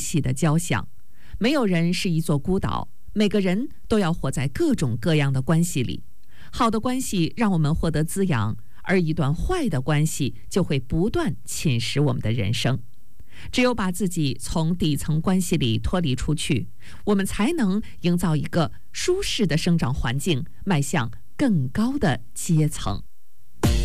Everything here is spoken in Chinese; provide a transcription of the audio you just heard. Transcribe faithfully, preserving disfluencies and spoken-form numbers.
系的交响。没有人是一座孤岛，每个人都要活在各种各样的关系里。好的关系让我们获得滋养，而一段坏的关系就会不断侵蚀我们的人生。只有把自己从底层关系里脱离出去，我们才能营造一个舒适的生长环境，迈向更高的阶层。